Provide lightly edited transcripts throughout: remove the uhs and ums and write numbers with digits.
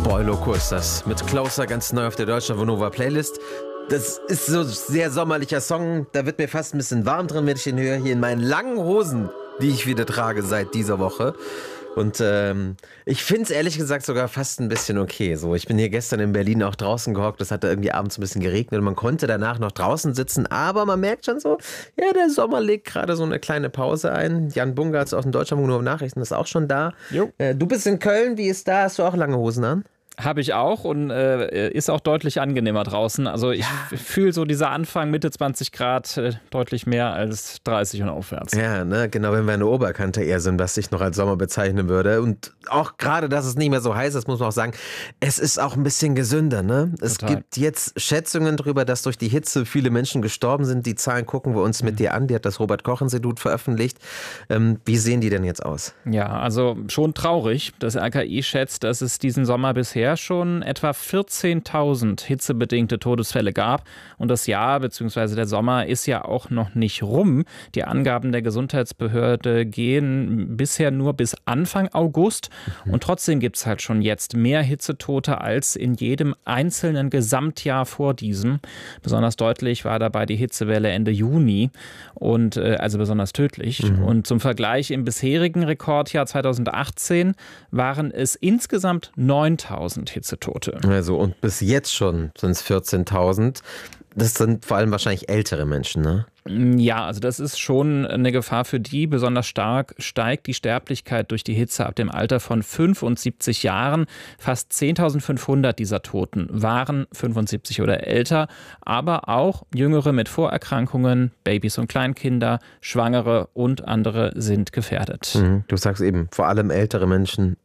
Boiloco ist das. Mit Closer ganz neu auf der Deutscher Vonova Playlist. Das ist so ein sehr sommerlicher Song. Da wird mir fast ein bisschen warm drin, wenn ich den höre. Hier in meinen langen Hosen, die ich wieder trage seit dieser Woche. Und ich finde es ehrlich gesagt sogar fast ein bisschen okay. So, ich bin hier gestern in Berlin auch draußen gehockt. Es hatte irgendwie abends ein bisschen geregnet und man konnte danach noch draußen sitzen. Aber man merkt schon so, ja, der Sommer legt gerade so eine kleine Pause ein. Jan Bungartz aus dem Deutschlandfunk Nachrichten ist auch schon da. Du bist in Köln, wie ist da? Hast du auch lange Hosen an? Habe ich auch und ist auch deutlich angenehmer draußen. Also ich fühle so dieser Anfang Mitte 20 Grad deutlich mehr als 30 und aufwärts. Ja, ne, genau, wenn wir an der Oberkante eher sind, was ich noch als Sommer bezeichnen würde. Und auch gerade, dass es nicht mehr so heiß ist, muss man auch sagen, es ist auch ein bisschen gesünder, ne? Es gibt jetzt Schätzungen darüber, dass durch die Hitze viele Menschen gestorben sind. Die Zahlen gucken wir uns mit dir an. Die hat das Robert-Koch-Institut veröffentlicht. Wie sehen die denn jetzt aus? Ja, also schon traurig. Das RKI schätzt, dass es diesen Sommer bisher schon etwa 14.000 hitzebedingte Todesfälle gab. Und das Jahr bzw. der Sommer ist ja auch noch nicht rum. Die Angaben der Gesundheitsbehörde gehen bisher nur bis Anfang August. Und trotzdem gibt es halt schon jetzt mehr Hitzetote als in jedem einzelnen Gesamtjahr vor diesem. Besonders deutlich war dabei die Hitzewelle Ende Juni und also besonders tödlich. Und zum Vergleich, im bisherigen Rekordjahr 2018 waren es insgesamt 9.000 Hitzetote. Also und bis jetzt schon sind es 14.000. Das sind vor allem wahrscheinlich ältere Menschen, ne? Ja, also das ist schon eine Gefahr für die. Besonders stark steigt die Sterblichkeit durch die Hitze ab dem Alter von 75 Jahren. Fast 10.500 dieser Toten waren 75 oder älter, aber auch Jüngere mit Vorerkrankungen, Babys und Kleinkinder, Schwangere und andere sind gefährdet. Du sagst eben, vor allem ältere Menschen,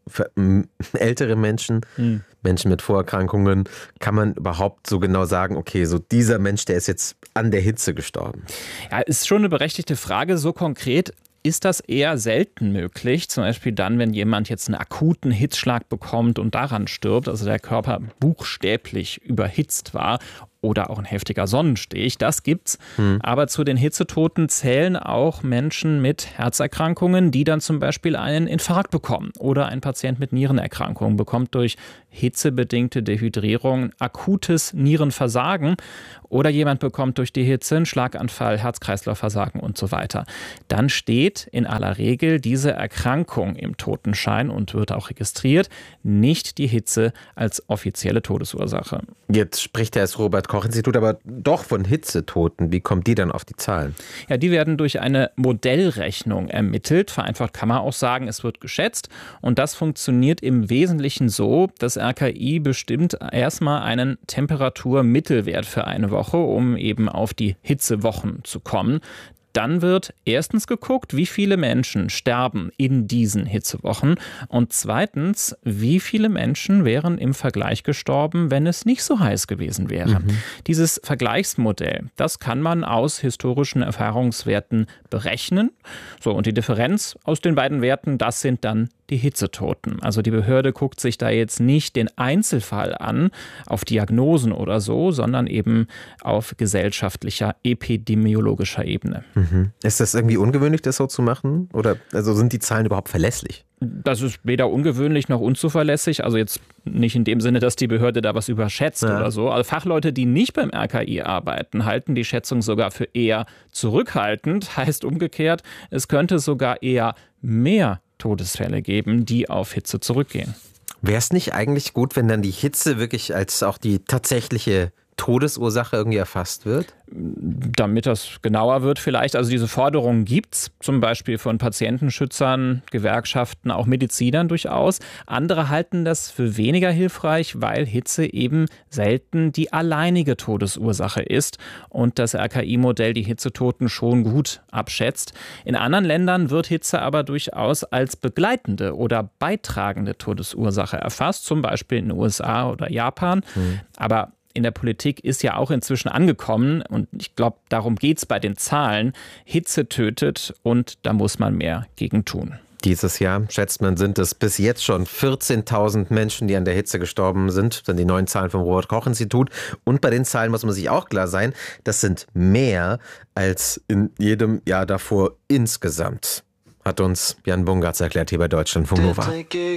Menschen mit Vorerkrankungen. Kann man überhaupt so genau sagen, okay, so dieser Mensch, der ist jetzt an der Hitze gestorben? Ja, ist schon eine berechtigte Frage. So konkret ist das eher selten möglich. Zum Beispiel dann, wenn jemand jetzt einen akuten Hitzschlag bekommt und daran stirbt, also der Körper buchstäblich überhitzt war. Oder auch ein heftiger Sonnenstich, das gibt's. Aber zu den Hitzetoten zählen auch Menschen mit Herzerkrankungen, die dann zum Beispiel einen Infarkt bekommen. Oder ein Patient mit Nierenerkrankungen bekommt durch hitzebedingte Dehydrierung akutes Nierenversagen. Oder jemand bekommt durch die Hitze einen Schlaganfall, Herz-Kreislauf-Versagen und so weiter. Dann steht in aller Regel diese Erkrankung im Totenschein und wird auch registriert, nicht die Hitze als offizielle Todesursache. Jetzt spricht das Robert-Koch-Institut aber doch von Hitzetoten. Wie kommt die dann auf die Zahlen? Ja, die werden durch eine Modellrechnung ermittelt. Vereinfacht kann man auch sagen, es wird geschätzt. Und das funktioniert im Wesentlichen so, das RKI bestimmt erstmal einen Temperaturmittelwert für eine Woche, um eben auf die Hitzewochen zu kommen. Dann wird erstens geguckt, wie viele Menschen sterben in diesen Hitzewochen und zweitens, wie viele Menschen wären im Vergleich gestorben, wenn es nicht so heiß gewesen wäre. Dieses Vergleichsmodell, das kann man aus historischen Erfahrungswerten berechnen. So, und die Differenz aus den beiden Werten, das sind dann die Hitzetoten. Also die Behörde guckt sich da jetzt nicht den Einzelfall an, auf Diagnosen oder so, sondern eben auf gesellschaftlicher, epidemiologischer Ebene. Ist das irgendwie ungewöhnlich, das so zu machen? Oder also sind die Zahlen überhaupt verlässlich? Das ist weder ungewöhnlich noch unzuverlässig. Also jetzt nicht in dem Sinne, dass die Behörde da was überschätzt oder so. Also Fachleute, die nicht beim RKI arbeiten, halten die Schätzung sogar für eher zurückhaltend. Heißt umgekehrt, es könnte sogar eher mehr Todesfälle geben, die auf Hitze zurückgehen. Wäre es nicht eigentlich gut, wenn dann die Hitze wirklich als auch die tatsächliche Todesursache irgendwie erfasst wird? Damit das genauer wird vielleicht. Also diese Forderungen gibt es, zum Beispiel von Patientenschützern, Gewerkschaften, auch Medizinern durchaus. Andere halten das für weniger hilfreich, weil Hitze eben selten die alleinige Todesursache ist und das RKI-Modell die Hitzetoten schon gut abschätzt. In anderen Ländern wird Hitze aber durchaus als begleitende oder beitragende Todesursache erfasst, zum Beispiel in den USA oder Japan. Aber in der Politik ist ja auch inzwischen angekommen und ich glaube, darum geht es bei den Zahlen. Hitze tötet und da muss man mehr gegen tun. Dieses Jahr, schätzt man, sind es bis jetzt schon 14.000 Menschen, die an der Hitze gestorben sind. Das sind die neuen Zahlen vom Robert-Koch-Institut. Und bei den Zahlen muss man sich auch klar sein, das sind mehr als in jedem Jahr davor insgesamt. Hat uns Jan Bungartz erklärt hier bei Deutschlandfunk Nova.